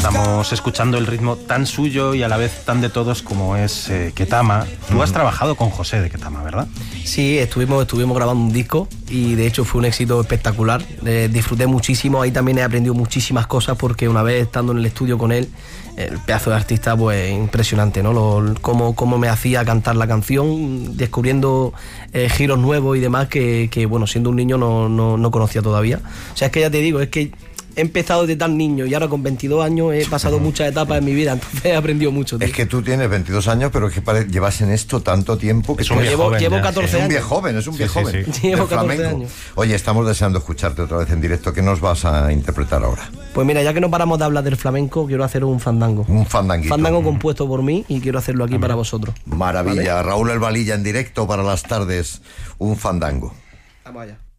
Estamos escuchando el ritmo tan suyo y a la vez tan de todos como es Ketama. Tú has trabajado con José de Ketama, ¿verdad? Sí, estuvimos grabando un disco y de hecho fue un éxito espectacular. Disfruté muchísimo, ahí también he aprendido muchísimas cosas porque una vez estando en el estudio con él, el pedazo de artista, pues impresionante, ¿no? Cómo me hacía cantar la canción, descubriendo giros nuevos y demás que bueno, siendo un niño no conocía todavía. O sea, es que ya te digo, es que he empezado desde tan niño y ahora con 22 años he pasado muchas etapas en mi vida, entonces he aprendido mucho, tío. Es que tú tienes 22 años, pero es que llevas en esto tanto tiempo que llevo 14 años. Es un viejo joven. Sí. Llevo 14 años. Oye, estamos deseando escucharte otra vez en directo. ¿Qué nos vas a interpretar ahora? Pues mira, ya que no paramos de hablar del flamenco, quiero hacer un fandango. Un fandanguito. Fandango compuesto por mí y quiero hacerlo aquí para vosotros. Maravilla. ¿Vale? Raúl El Valilla en directo para las tardes. Un fandango. Vamos allá.